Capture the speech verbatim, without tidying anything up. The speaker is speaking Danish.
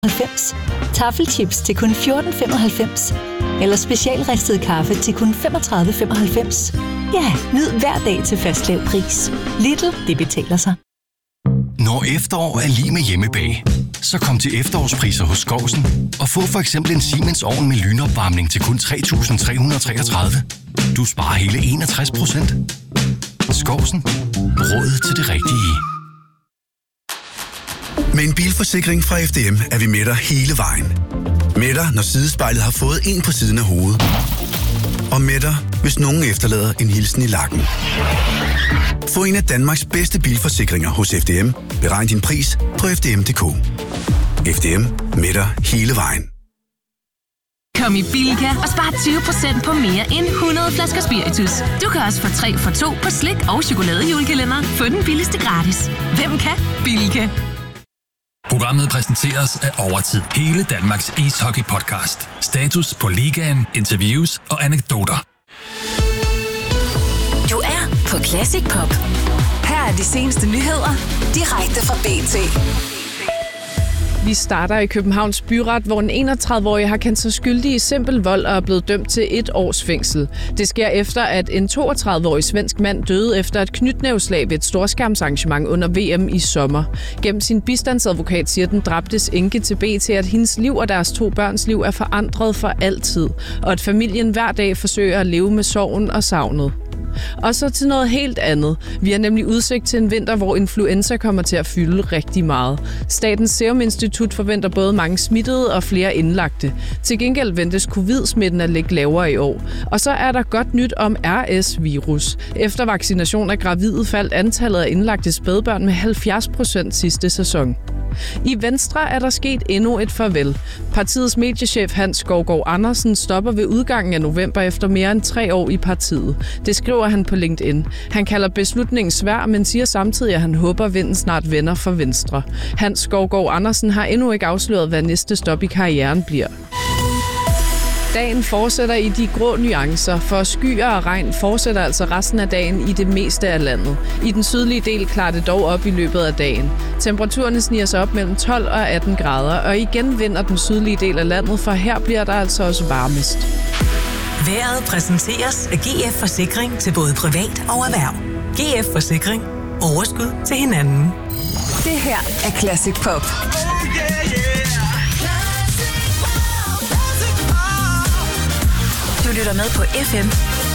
halvfems, taffelchips til kun fjorten femoghalvfems eller specialristet kaffe til kun femogtredive femoghalvfems. Ja, nyd hver dag til fast lav pris. Lidl, det betaler sig. Når efterår er lige med hjemmebag, så kom til efterårspriser hos Skovsen og få for eksempel en Siemens ovn med lynopvarmning til kun tre tusind tre hundrede og treogtredive. Du sparer hele enogtres procent. Skovsen. Råd til det rigtige. Med en bilforsikring fra F D M er vi med dig hele vejen. Med dig, når sidespejlet har fået en på siden af hovedet. Og med dig, hvis nogen efterlader en hilsen i lakken. Få en af Danmarks bedste bilforsikringer hos F D M. Beregn din pris på f d m punktum d k. F D M. Med dig hele vejen. Kom i Bilka og spar tyve procent på mere end hundrede flasker spiritus. Du kan også få tre for to på slik og chokoladejulekalender. Få den billigste gratis. Hvem kan? Bilka. Programmet præsenteres af Overtid. Hele Danmarks ishockey-podcast. Status på ligaen, interviews og anekdoter. Du er på Classic Pop. Her er de seneste nyheder, direkte fra B T. Vi starter i Københavns Byret, hvor en enogtredive-årig har kendt sig skyldig i simpel vold og er blevet dømt til et års fængsel. Det sker efter, at en toogtredive-årig svensk mand døde efter et knytnæveslag ved et storskærmsarrangement under V M i sommer. Gennem sin bistandsadvokat siger den dræbtes enke til B T, at hendes liv og deres to børns liv er forandret for altid, og at familien hver dag forsøger at leve med sorgen og savnet. Og så til noget helt andet. Vi har nemlig udsigt til en vinter, hvor influenza kommer til at fylde rigtig meget. Statens Serum Institut forventer både mange smittede og flere indlagte. Til gengæld ventes covid-smitten at ligge lavere i år. Og så er der godt nyt om R S-virus. Efter vaccination af gravide faldt antallet af indlagte spædbørn med halvfjerds procent sidste sæson. I Venstre er der sket endnu et farvel. Partiets mediechef Hans Skovgaard Andersen stopper ved udgangen af november efter mere end tre år i partiet. Det skriver han på LinkedIn. Han kalder beslutningen svær, men siger samtidig, at han håber, at vinden snart vender for Venstre. Hans Skovgaard Andersen har endnu ikke afsløret, hvad næste stop i karrieren bliver. Dagen fortsætter i de grå nuancer, for skyer og regn fortsætter altså resten af dagen i det meste af landet. I den sydlige del klarer det dog op i løbet af dagen. Temperaturerne sniger sig op mellem tolv og atten grader, og igen vinder den sydlige del af landet, for her bliver der altså også varmest. Vejret præsenteres af G F Forsikring til både privat og erhverv. G F Forsikring. Overskud til hinanden. Det her er Classic Pop. Du lytter med på F M